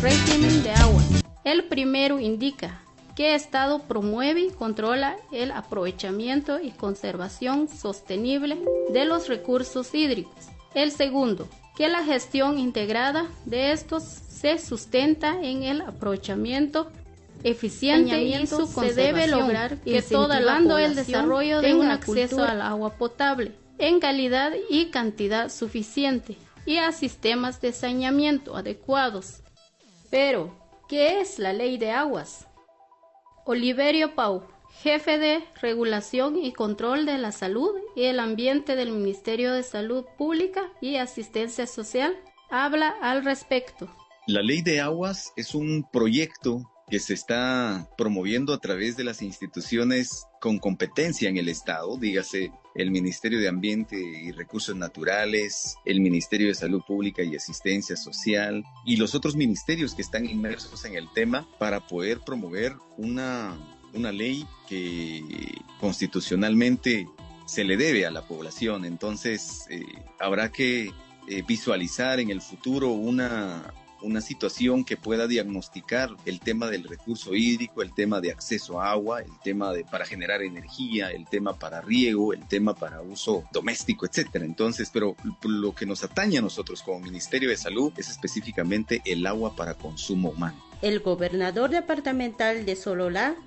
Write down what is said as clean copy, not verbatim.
régimen de aguas. El primero indica qué Estado promueve y controla el aprovechamiento y conservación sostenible de los recursos hídricos. El segundo, que la gestión integrada de estos se sustenta en el aprovechamiento eficiente y su conservación. Se debe lograr que incentivando el desarrollo de un acceso al agua potable en calidad y cantidad suficiente y a sistemas de saneamiento adecuados. Pero, ¿qué es la Ley de Aguas? Oliverio Pau, jefe de Regulación y Control de la Salud y el Ambiente del Ministerio de Salud Pública y Asistencia Social, habla al respecto. La Ley de Aguas es un proyecto que se está promoviendo a través de las instituciones con competencia en el Estado, dígase el Ministerio de Ambiente y Recursos Naturales, el Ministerio de Salud Pública y Asistencia Social y los otros ministerios que están inmersos en el tema para poder promover una ley que constitucionalmente se le debe a la población. Entonces, habrá que visualizar en el futuro una situación que pueda diagnosticar el tema del recurso hídrico, el tema de acceso a agua, el tema para generar energía, el tema para riego, el tema para uso doméstico, etcétera. Entonces, pero lo que nos atañe a nosotros como Ministerio de Salud es específicamente el agua para consumo humano. El gobernador departamental de Sololá